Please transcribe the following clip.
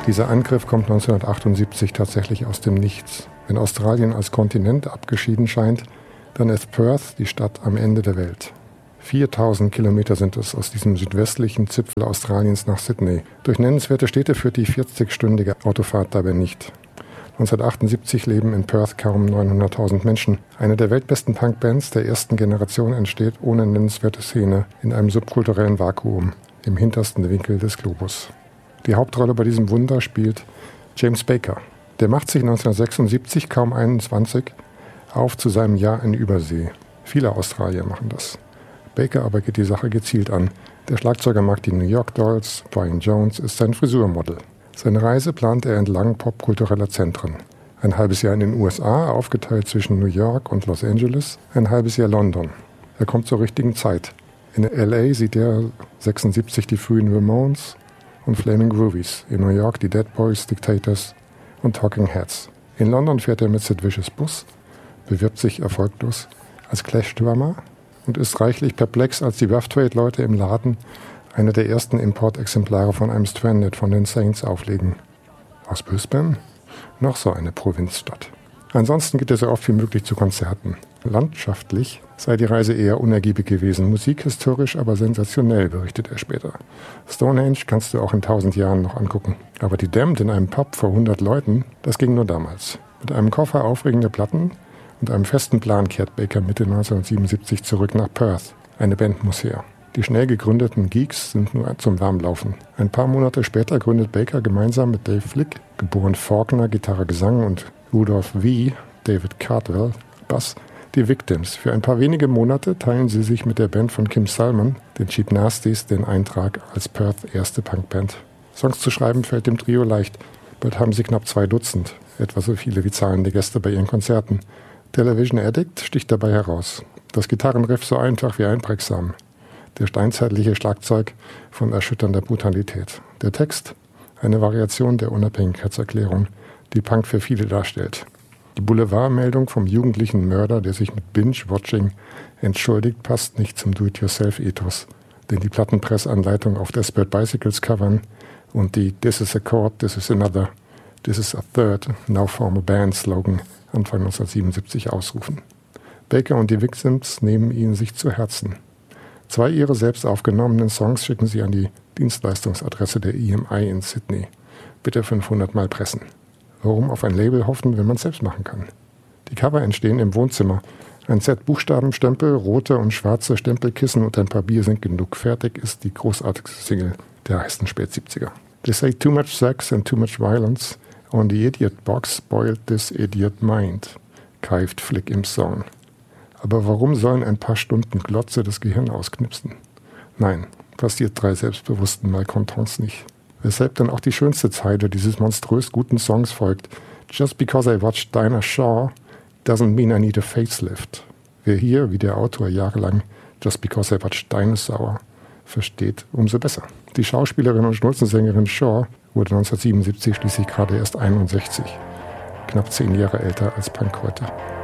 Dieser Angriff kommt 1978 tatsächlich aus dem Nichts. Wenn Australien als Kontinent abgeschieden scheint, dann ist Perth die Stadt am Ende der Welt. 4000 Kilometer sind es aus diesem südwestlichen Zipfel Australiens nach Sydney. Durch nennenswerte Städte führt die 40-stündige Autofahrt dabei nicht. 1978 leben in Perth kaum 900.000 Menschen. Eine der weltbesten Punkbands der ersten Generation entsteht ohne nennenswerte Szene in einem subkulturellen Vakuum im hintersten Winkel des Globus. Die Hauptrolle bei diesem Wunder spielt James Baker. Der macht sich 1976, kaum 21, auf zu seinem Jahr in Übersee. Viele Australier machen das. Baker aber geht die Sache gezielt an. Der Schlagzeuger mag die New York Dolls, Brian Jones ist sein Frisurmodel. Seine Reise plant er entlang popkultureller Zentren. Ein halbes Jahr in den USA, aufgeteilt zwischen New York und Los Angeles, ein halbes Jahr London. Er kommt zur richtigen Zeit. In L.A. sieht er 76 die frühen Ramones und Flaming Groovies, in New York die Dead Boys, Dictators und Talking Heads. In London fährt er mit Sid Vicious Bus, bewirbt sich erfolglos als Clash-Drummer und ist reichlich perplex, als die Rough Trade-Leute im Laden eine der ersten Importexemplare von einem Stranded von den Saints auflegen. Aus Brisbane? Noch so eine Provinzstadt. Ansonsten geht er so oft wie möglich zu Konzerten. Landschaftlich sei die Reise eher unergiebig gewesen, musikhistorisch aber sensationell, berichtet er später. Stonehenge kannst du auch in 1000 Jahren noch angucken. Aber die Damned in einem Pub vor 100 Leuten, das ging nur damals. Mit einem Koffer aufregender Platten und einem festen Plan kehrt Baker Mitte 1977 zurück nach Perth. Eine Band muss her. Die schnell gegründeten Geeks sind nur zum Warmlaufen. Ein paar Monate später gründet Baker gemeinsam mit Dave Flick, geboren Faulkner, Gitarre, Gesang, und Rudolph V., David Cardwell, Bass, die Victims. Für ein paar wenige Monate teilen sie sich mit der Band von Kim Salmon, den Cheap Nasties, den Eintrag als Perth erste Punkband. Songs zu schreiben fällt dem Trio leicht. Bald haben sie knapp 2 Dutzend, etwa so viele wie zahlende Gäste bei ihren Konzerten. Television Addict sticht dabei heraus. Das Gitarrenriff so einfach wie einprägsam. Der steinzeitliche Schlagzeug von erschütternder Brutalität. Der Text, eine Variation der Unabhängigkeitserklärung, die Punk für viele darstellt. Die Boulevardmeldung vom jugendlichen Mörder, der sich mit Binge-Watching entschuldigt, passt nicht zum Do-it-yourself-Ethos, den die Plattenpressanleitung auf Desperate Bicycles covern und die This is a chord, this is another, this is a third, now form a band Slogan Anfang 1977 ausrufen. Baker und die Victims nehmen ihn sich zu Herzen. 2 ihrer selbst aufgenommenen Songs schicken sie an die Dienstleistungsadresse der EMI in Sydney. Bitte 500 Mal pressen. Warum auf ein Label hoffen, wenn man es selbst machen kann? Die Cover entstehen im Wohnzimmer. Ein Set Buchstabenstempel, rote und schwarze Stempelkissen und ein paar Bier sind genug. Fertig ist die großartigste Single der heißen Spät-70er. They say too much sex and too much violence on the idiot box spoiled this idiot mind, keift Flick im Song. Aber warum sollen ein paar Stunden Glotze das Gehirn ausknipsen? Nein, passiert 3 selbstbewussten Malcontents nicht. Weshalb dann auch die schönste Zeile dieses monströs guten Songs folgt. Just because I watched Dinah Shaw doesn't mean I need a facelift. Wer hier, wie der Autor jahrelang, Just because I watched Dinosaur versteht, umso besser. Die Schauspielerin und Schnulzensängerin Shaw wurde 1977 schließlich gerade erst 61. Knapp 10 Jahre älter als Punk heute.